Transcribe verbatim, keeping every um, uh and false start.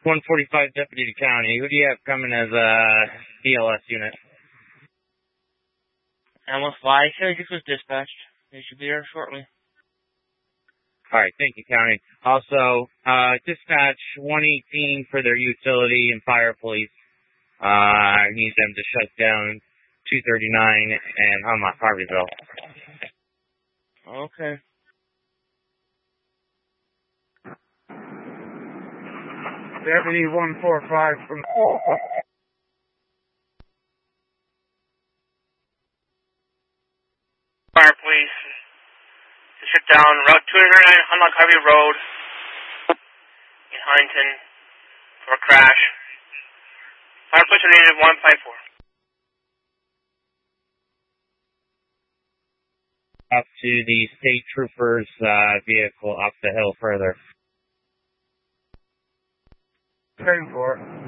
one forty-five Deputy to County. Who do you have coming as a B L S unit? Almost five. This was dispatched. They should be here shortly. All right, thank you, County. Also, uh, dispatch one eighteen for their utility and fire police. Uh, I need them to shut down two thirty-nine and Hunlock Harveyville. Okay. Deputy one forty-five from... Fire police to shut down Route two thirty-nine Hunlock Harvey Road in Huntington for a crash. Fire police are needed one five four. Up to the state troopers' uh, vehicle up the hill further. ten four.